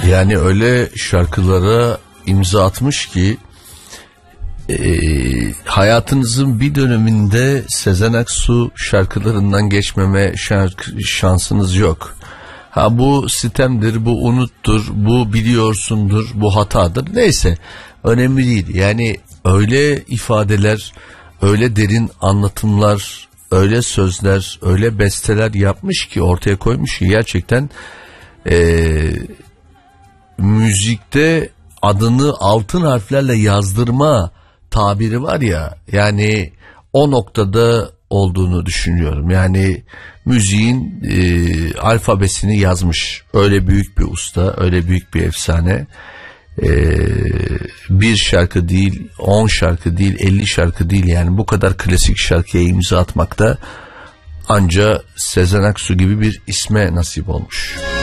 Yani öyle şarkılara imza atmış ki hayatınızın bir döneminde Sezen Aksu şarkılarından geçmeme şansınız yok. Ha, bu sitemdir, bu unuttur, bu biliyorsundur, bu hatadır. Neyse, önemli değil. Yani öyle ifadeler, öyle derin anlatımlar, öyle sözler, öyle besteler yapmış ki, ortaya koymuş ki gerçekten müzikte adını altın harflerle yazdırma tabiri var ya, yani o noktada olduğunu düşünüyorum. Yani müziğin alfabesini yazmış. Öyle büyük bir usta, öyle büyük bir efsane. Bir şarkı değil, 10 şarkı değil, 50 şarkı değil, yani bu kadar klasik şarkıya imza atmakta anca Sezen Aksu gibi bir isme nasip olmuş.